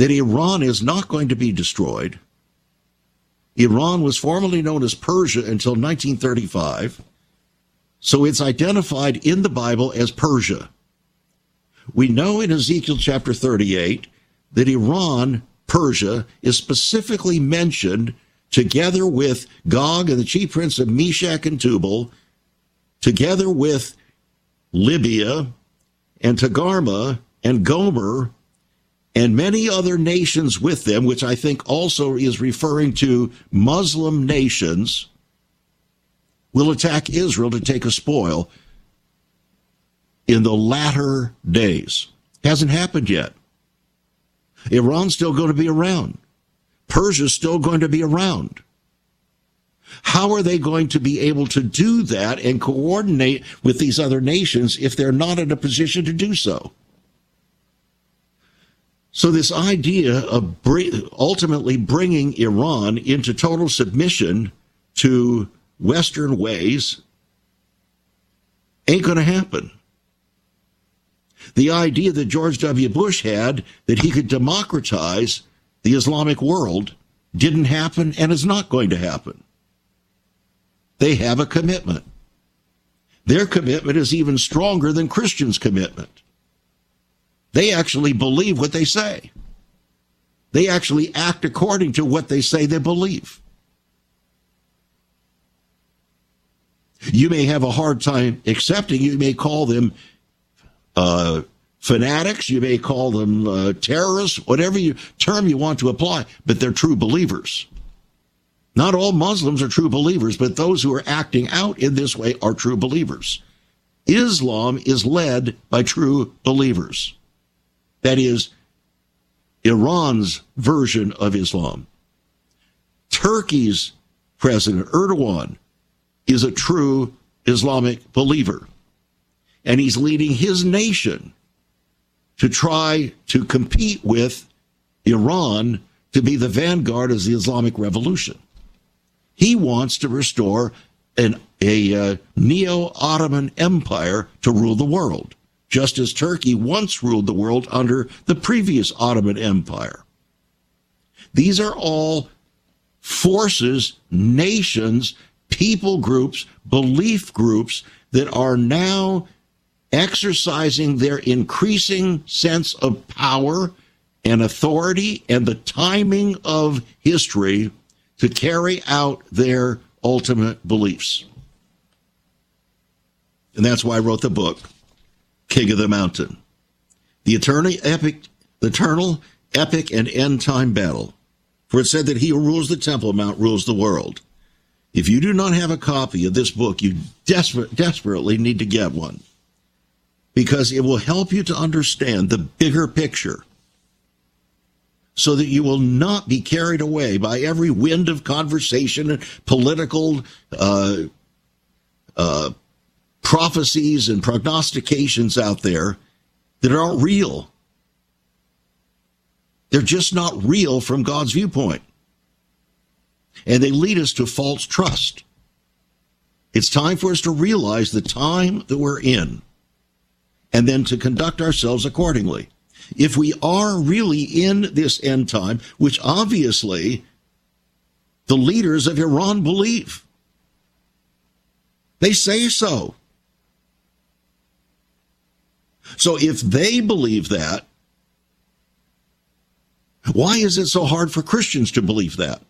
that Iran is not going to be destroyed. Iran was formerly known as Persia until 1935, so it's identified in the Bible as Persia. We know in Ezekiel chapter 38 that Iran, Persia, is specifically mentioned together with Gog and the chief prince of Meshech and Tubal, together with Libya and Togarmah and Gomer and many other nations with them, which I think also is referring to Muslim nations, will attack Israel to take a spoil in the latter days. Hasn't happened yet. Iran's still going to be around. Persia's still going to be around. How are they going to be able to do that and coordinate with these other nations if they're not in a position to do so? So this idea of ultimately bringing Iran into total submission to Western ways ain't going to happen. The idea that George W. Bush had that he could democratize the Islamic world didn't happen and is not going to happen. They have a commitment. Their commitment is even stronger than Christians' commitment. They actually believe what they say. They actually act according to what they say they believe. You may have a hard time accepting. You may call them fanatics. You may call them terrorists, whatever term you want to apply, but they're true believers. Not all Muslims are true believers, but those who are acting out in this way are true believers. Islam is led by true believers. That is Iran's version of Islam. Turkey's President Erdogan is a true Islamic believer, and he's leading his nation to try to compete with Iran to be the vanguard of the Islamic Revolution. He wants to restore a neo-Ottoman empire to rule the world, just as Turkey once ruled the world under the previous Ottoman Empire. These are all forces, nations, people groups, belief groups that are now exercising their increasing sense of power and authority and the timing of history to carry out their ultimate beliefs. And that's why I wrote the book, King of the Mountain, the eternal, epic, and end-time battle. For it said that he who rules the Temple Mount rules the world. If you do not have a copy of this book, you desperately need to get one, because it will help you to understand the bigger picture so that you will not be carried away by every wind of conversation and political prophecies and prognostications out there that aren't real. They're just not real from God's viewpoint. And they lead us to false trust. It's time for us to realize the time that we're in and then to conduct ourselves accordingly. If we are really in this end time, which obviously the leaders of Iran believe, they say so. So if they believe that, why is it so hard for Christians to believe that?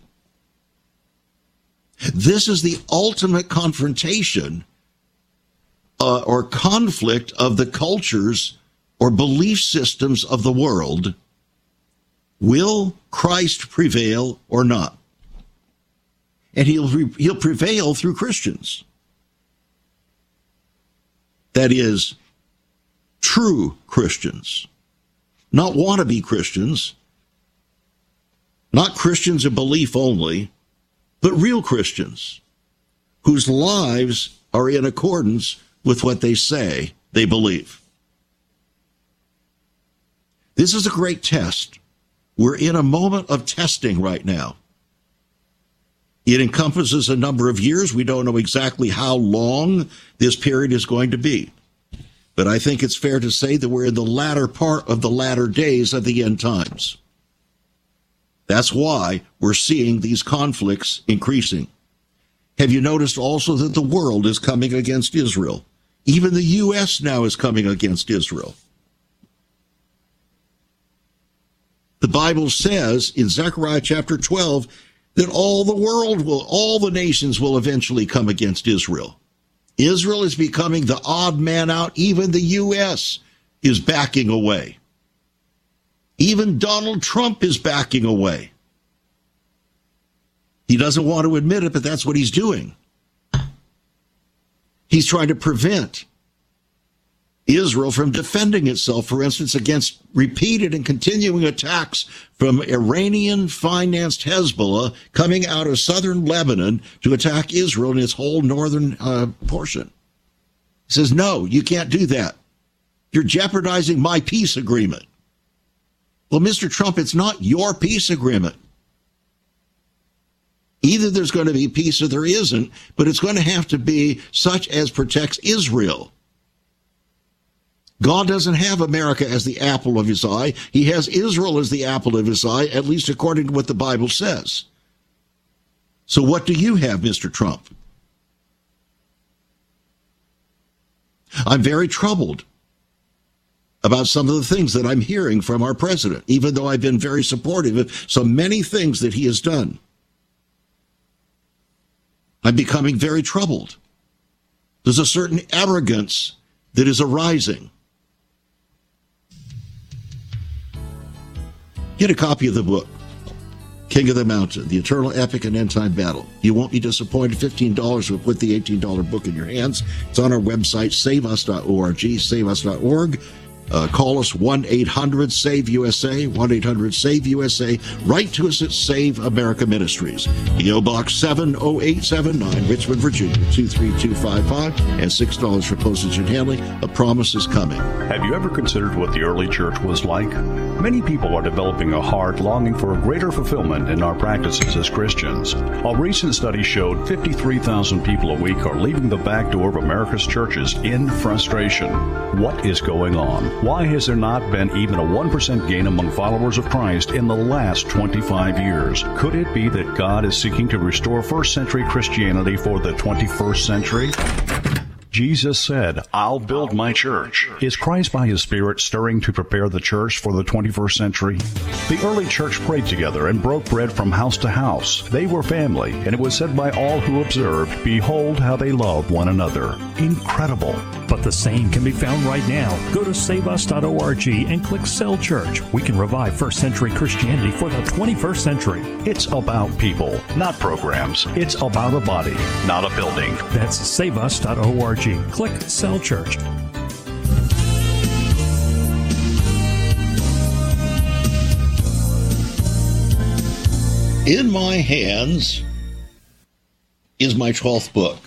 This is the ultimate confrontation or conflict of the cultures or belief systems of the world. Will Christ prevail or not? And he'll prevail through Christians. That is, true Christians, not wannabe Christians, not Christians of belief only, but real Christians whose lives are in accordance with what they say they believe. This is a great test. We're in a moment of testing right now. It encompasses a number of years. We don't know exactly how long this period is going to be. But I think it's fair to say that we're in the latter part of the latter days of the end times. That's why we're seeing these conflicts increasing. Have you noticed also that the world is coming against Israel? Even the U.S. now is coming against Israel. The Bible says in Zechariah chapter 12 that all the nations will eventually come against Israel. Israel is becoming the odd man out. Even the U.S. is backing away. Even Donald Trump is backing away. He doesn't want to admit it, but that's what he's doing. He's trying to prevent Israel from defending itself, for instance, against repeated and continuing attacks from Iranian-financed Hezbollah coming out of southern Lebanon to attack Israel in its whole northern portion. He says, no, you can't do that. You're jeopardizing my peace agreement. Well, Mr. Trump, it's not your peace agreement. Either there's going to be peace or there isn't, but it's going to have to be such as protects Israel. God doesn't have America as the apple of his eye. He has Israel as the apple of his eye, at least according to what the Bible says. So what do you have, Mr. Trump? I'm very troubled about some of the things that I'm hearing from our president, even though I've been very supportive of so many things that he has done. I'm becoming very troubled. There's a certain arrogance that is arising. Get a copy of the book, King of the Mountain, The Eternal Epic and End Time Battle. You won't be disappointed. $15 will put the $18 book in your hands. It's on our website, saveus.org, saveus.org. Call us 1-800-SAVE-USA, 1-800-SAVE-USA. Write to us at Save America Ministries. P.O. Box 70879, Richmond, Virginia, 23255, and $6 for postage and handling. A promise is coming. Have you ever considered what the early church was like? Many people are developing a heart longing for a greater fulfillment in our practices as Christians. A recent study showed 53,000 people a week are leaving the back door of America's churches in frustration. What is going on? Why has there not been even a 1% gain among followers of Christ in the last 25 years? Could it be that God is seeking to restore first century Christianity for the 21st century? Jesus said, I'll build my church. Is Christ by his Spirit stirring to prepare the church for the 21st century? The early church prayed together and broke bread from house to house. They were family, and it was said by all who observed, behold how they love one another. Incredible. But the same can be found right now. Go to saveus.org and click Cell Church. We can revive first century Christianity for the 21st century. It's about people, not programs. It's about a body, not a building. That's saveus.org. Click Cell Church. In my hands is my 12th book.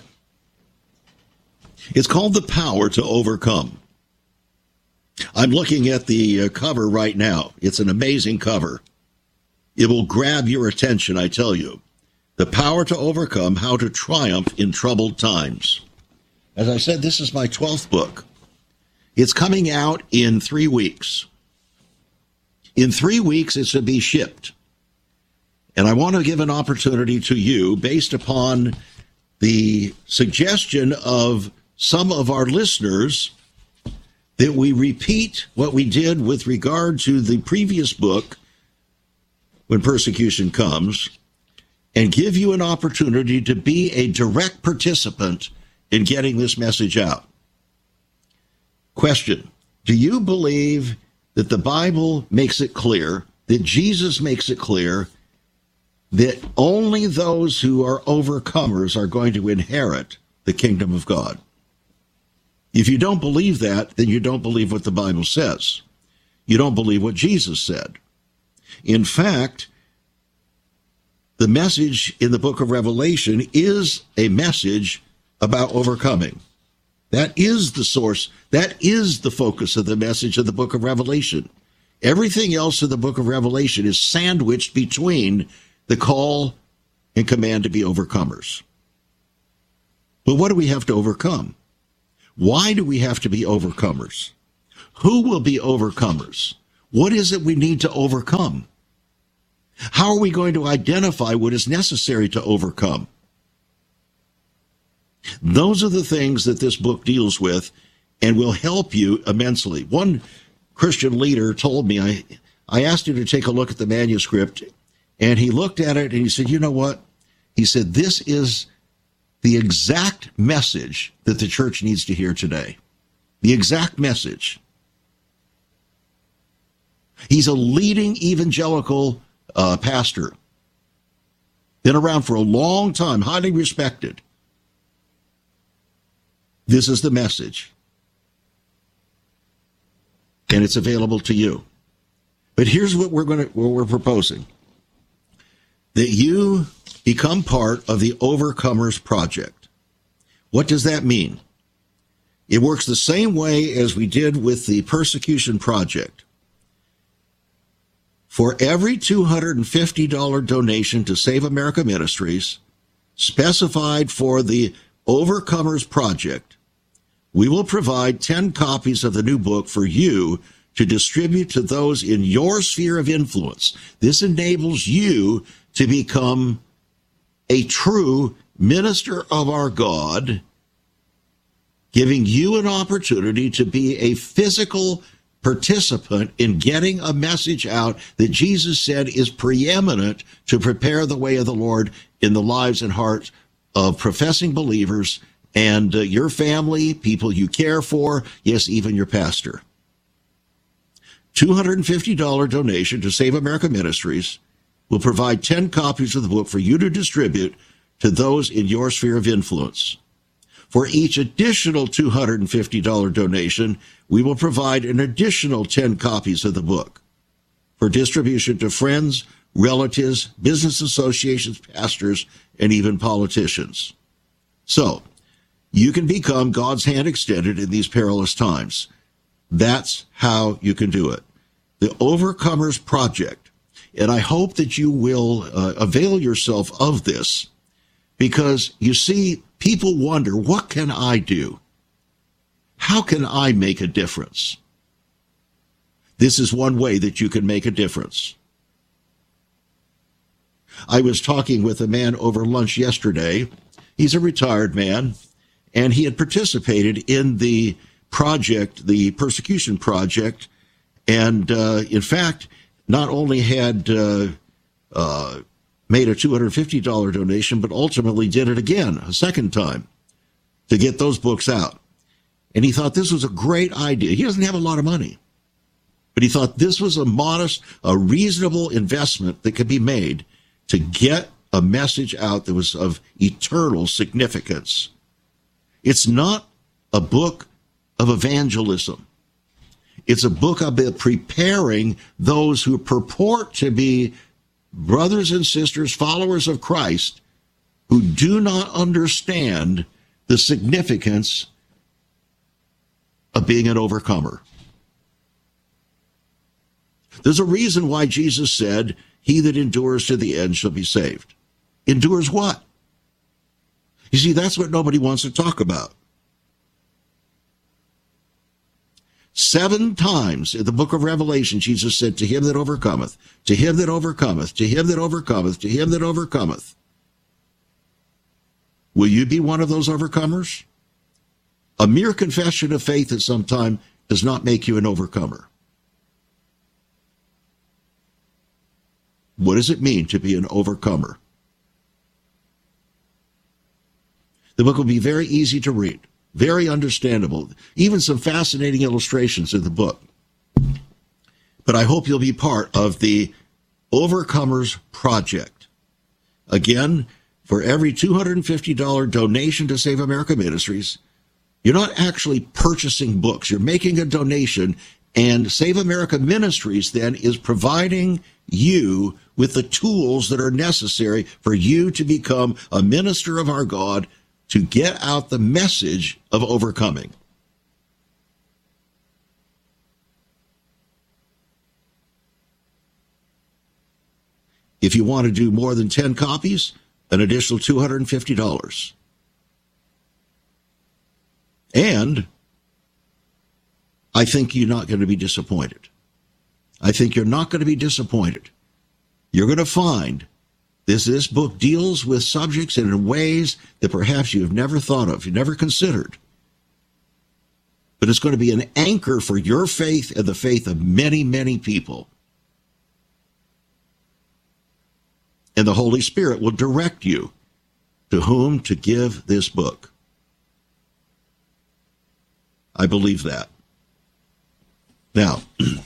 It's called The Power to Overcome. I'm looking at the cover right now. It's an amazing cover. It will grab your attention, I tell you. The Power to Overcome, How to Triumph in Troubled Times. As I said, this is my 12th book. It's coming out in 3 weeks. In 3 weeks, it's to be shipped. And I want to give an opportunity to you, based upon the suggestion of some of our listeners, that we repeat what we did with regard to the previous book, When Persecution Comes, and give you an opportunity to be a direct participant in getting this message out. Question: do you believe that the Bible makes it clear, that Jesus makes it clear, that only those who are overcomers are going to inherit the kingdom of God? If you don't believe that, then you don't believe what the Bible says. You don't believe what Jesus said. In fact, the message in the book of Revelation is a message about overcoming. That is the source. That is the focus of the message of the book of Revelation. Everything else in the book of Revelation is sandwiched between the call and command to be overcomers. But what do we have to overcome? Why do we have to be overcomers? Who will be overcomers? What is it we need to overcome? How are we going to identify what is necessary to overcome? Those are the things that this book deals with and will help you immensely. One Christian leader told me, I asked him to take a look at the manuscript, and he looked at it and he said, you know what? He said, this is the exact message that the church needs to hear today. The exact message. He's a leading evangelical pastor. Been around for a long time, highly respected. This is the message. And it's available to you. But here's what we're proposing. That you become part of the Overcomers Project. What does that mean? It works the same way as we did with the Persecution Project. For every $250 donation to Save America Ministries, specified for the Overcomers Project, we will provide 10 copies of the new book for you to distribute to those in your sphere of influence. This enables you to become a true minister of our God, giving you an opportunity to be a physical participant in getting a message out that Jesus said is preeminent to prepare the way of the Lord in the lives and hearts of professing believers and your family, people you care for, yes, even your pastor. $250 donation to Save America Ministries will provide 10 copies of the book for you to distribute to those in your sphere of influence. For each additional $250 donation, we will provide an additional 10 copies of the book for distribution to friends, relatives, business associations, pastors, and even politicians. So, you can become God's hand extended in these perilous times. That's how you can do it. The Overcomers Project. And I hope that you will avail yourself of this, because you see, people wonder, what can I do? How can I make a difference? This is one way that you can make a difference. I was talking with a man over lunch yesterday. He's a retired man, and he had participated in the project, the Persecution Project, and in fact, not only had made a $250 donation, but ultimately did it again, a second time, to get those books out. And he thought this was a great idea. He doesn't have a lot of money, but he thought this was a modest, a reasonable investment that could be made to get a message out that was of eternal significance. It's not a book of evangelism. It's a book about preparing those who purport to be brothers and sisters, followers of Christ, who do not understand the significance of being an overcomer. There's a reason why Jesus said, "He that endures to the end shall be saved." Endures what? You see, that's what nobody wants to talk about. 7 times in the book of Revelation, Jesus said, "To him that overcometh, to him that overcometh, to him that overcometh, to him that overcometh." Will you be one of those overcomers? A mere confession of faith at some time does not make you an overcomer. What does it mean to be an overcomer? The book will be very easy to read, very understandable, even some fascinating illustrations in the book. But I hope you'll be part of the Overcomers Project. Again, for every $250 donation to Save America Ministries, you're not actually purchasing books. You're making a donation, and Save America Ministries then is providing you with the tools that are necessary for you to become a minister of our God, to get out the message of overcoming. If you want to do more than 10 copies, an additional $250. And I think you're not going to be disappointed. I think you're not going to be disappointed. You're going to find this book deals with subjects and in ways that perhaps you've never thought of, you've never considered. But it's going to be an anchor for your faith and the faith of many, many people. And the Holy Spirit will direct you to whom to give this book. I believe that. Now,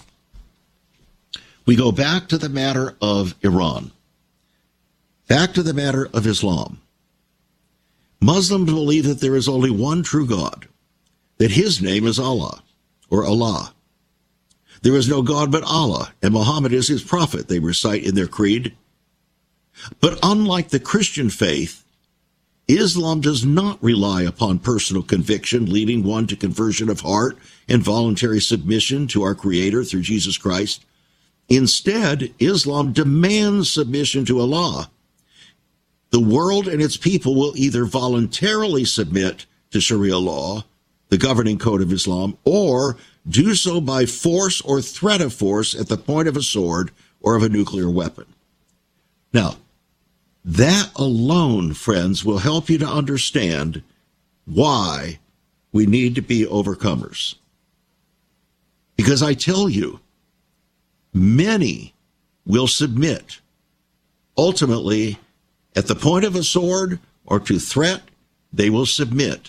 we go back to the matter of Iran. Back to the matter of Islam. Muslims believe that there is only one true God, that his name is Allah, or Allah. There is no God but Allah, and Muhammad is his prophet, they recite in their creed. But unlike the Christian faith, Islam does not rely upon personal conviction, leading one to conversion of heart and voluntary submission to our Creator through Jesus Christ. Instead, Islam demands submission to Allah. The world and its people will either voluntarily submit to Sharia law, the governing code of Islam, or do so by force or threat of force at the point of a sword or of a nuclear weapon. Now, that alone, friends, will help you to understand why we need to be overcomers. Because I tell you, many will submit. Ultimately, at the point of a sword or to threat, they will submit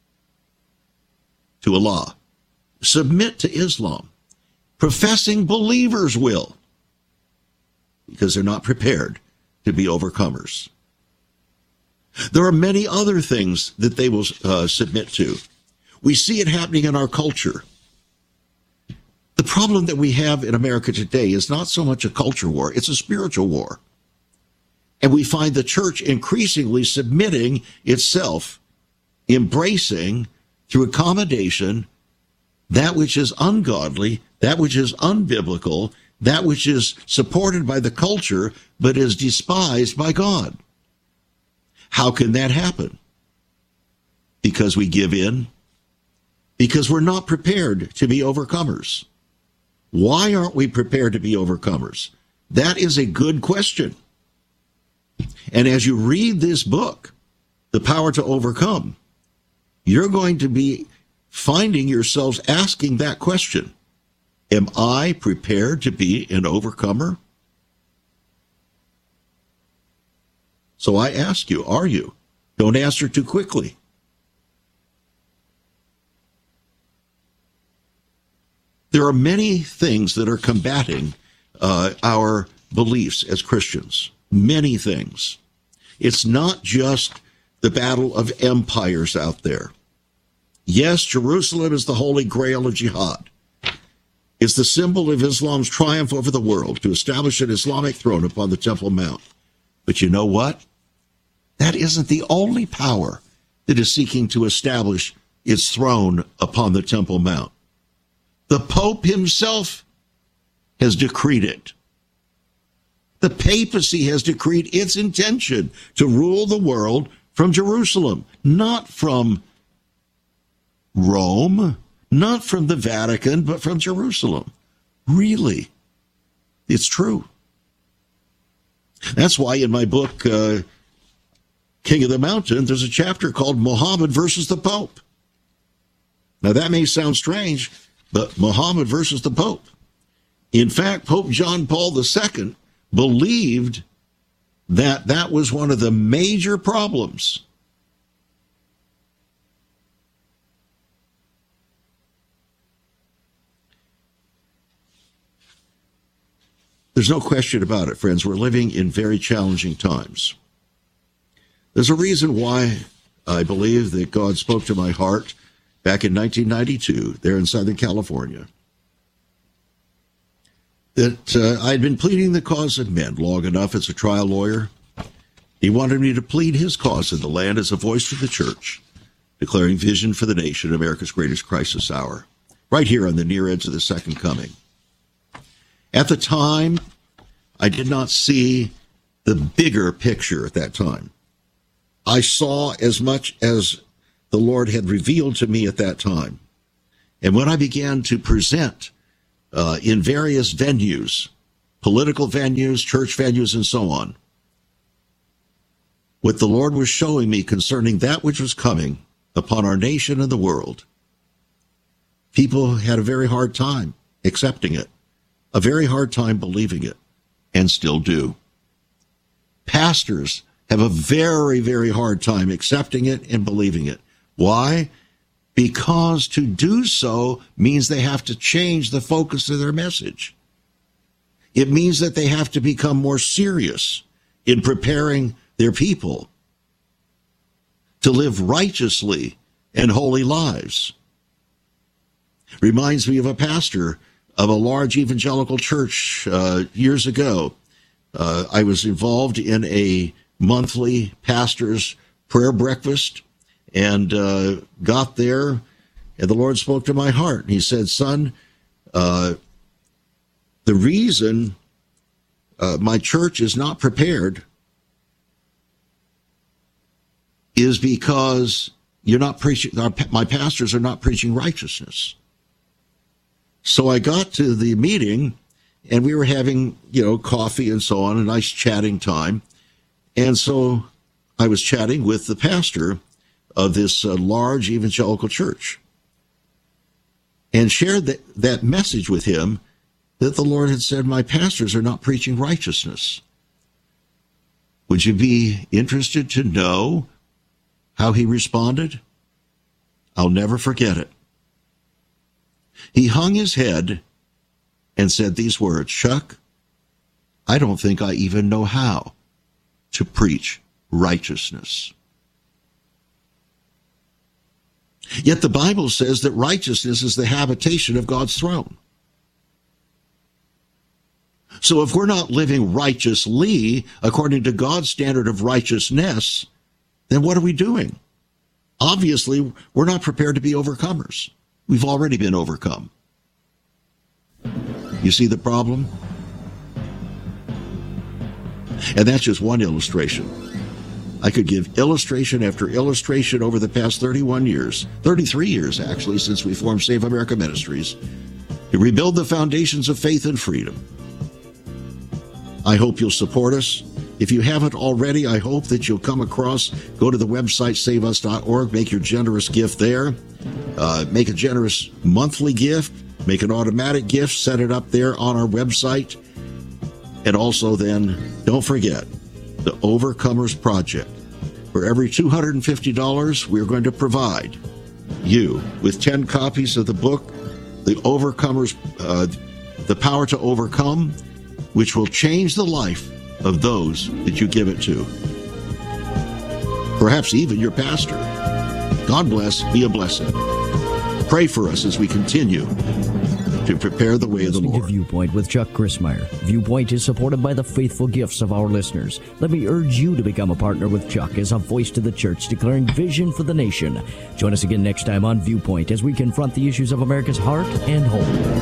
to Allah. Submit to Islam. Professing believers will, because they're not prepared to be overcomers. There are many other things that they will submit to. We see it happening in our culture. The problem that we have in America today is not so much a culture war, it's a spiritual war. And we find the church increasingly submitting itself, embracing through accommodation that which is ungodly, that which is unbiblical, that which is supported by the culture, but is despised by God. How can that happen? Because we give in? Because we're not prepared to be overcomers. Why aren't we prepared to be overcomers? That is a good question. And as you read this book, The Power to Overcome, you're going to be finding yourselves asking that question. Am I prepared to be an overcomer? So I ask you, are you? Don't answer too quickly. There are many things that are combating our beliefs as Christians. Many things. It's not just the battle of empires out there. Yes, Jerusalem is the holy grail of jihad. It's the symbol of Islam's triumph over the world to establish an Islamic throne upon the Temple Mount. But you know what? That isn't the only power that is seeking to establish its throne upon the Temple Mount. The Pope himself has decreed it. The papacy has decreed its intention to rule the world from Jerusalem, not from Rome, not from the Vatican, but from Jerusalem. Really, it's true. That's why in my book, King of the Mountain, there's a chapter called Muhammad versus the Pope. Now, that may sound strange, but Muhammad versus the Pope. In fact, Pope John Paul II believed that that was one of the major problems. There's no question about it, friends. We're living in very challenging times. There's a reason why I believe that God spoke to my heart back in 1992, there in Southern California, that I'd been pleading the cause of men long enough as a trial lawyer. He wanted me to plead his cause in the land as a voice for the church, declaring vision for the nation, America's greatest crisis hour, right here on the near edge of the second coming. At the time, I did not see the bigger picture at that time. I saw as much as the Lord had revealed to me at that time. And when I began to present in various venues, political venues, church venues, and so on, what the Lord was showing me concerning that which was coming upon our nation and the world, people had a very hard time accepting it, a very hard time believing it, and still do. Pastors have a very, very hard time accepting it and believing it. Why? Because to do so means they have to change the focus of their message. It means that they have to become more serious in preparing their people to live righteously and holy lives. Reminds me of a pastor of a large evangelical church years ago. I was involved in a monthly pastor's prayer breakfast and got there, and the Lord spoke to my heart. He said, "Son, the reason my church is not prepared is because you're not preaching. My pastors are not preaching righteousness." So I got to the meeting, and we were having, coffee and so on, a nice chatting time. And so I was chatting with the pastor of this large evangelical church and shared that message with him that the Lord had said, my pastors are not preaching righteousness. Would you be interested to know how he responded? I'll never forget it. He hung his head and said these words, "Chuck, I don't think I even know how to preach righteousness." Yet the Bible says that righteousness is the habitation of God's throne. So if we're not living righteously according to God's standard of righteousness, then what are we doing? Obviously, we're not prepared to be overcomers. We've already been overcome. You see the problem? And that's just one illustration. I could give illustration after illustration over the past 33 years actually, since we formed Save America Ministries, to rebuild the foundations of faith and freedom. I hope you'll support us. If you haven't already, I hope that you'll go to the website, saveus.org, make your generous gift there. Make a generous monthly gift, make an automatic gift, set it up there on our website. And also then, don't forget, the Overcomers Project. For every $250, we're going to provide you with 10 copies of the book, The Overcomers, The Power to Overcome, which will change the life of those that you give it to. Perhaps even your pastor. God bless, be a blessing. Pray for us as we continue to prepare the way of the Lord. Viewpoint with Chuck Crismier. Viewpoint is supported by the faithful gifts of our listeners. Let me urge you to become a partner with Chuck as a voice to the church declaring vision for the nation. Join us again next time on Viewpoint as we confront the issues of America's heart and home.